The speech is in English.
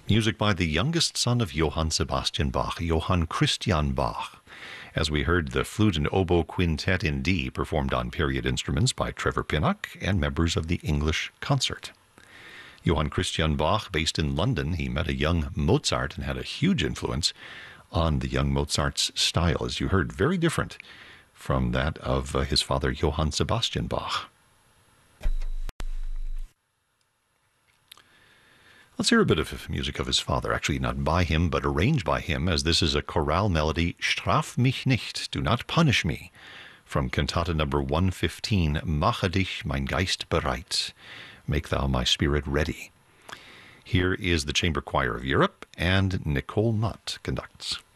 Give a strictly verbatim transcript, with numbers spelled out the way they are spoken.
Music by the youngest son of Johann Sebastian Bach, Johann Christian Bach. As we heard, the flute and oboe quintet in D, performed on period instruments by Trevor Pinnock and members of the English Concert. Johann Christian Bach, based in London, he met a young Mozart and had a huge influence on the young Mozart's style, as you heard, very different from that of uh, his father, Johann Sebastian Bach. Let's hear a bit of music of his father, actually not by him, but arranged by him, as this is a chorale melody, Straf mich nicht, do not punish me, from cantata number one fifteen, Mache dich mein Geist bereit, make thou my spirit ready. Here is the Chamber Choir of Europe, and Nicole Nutt conducts.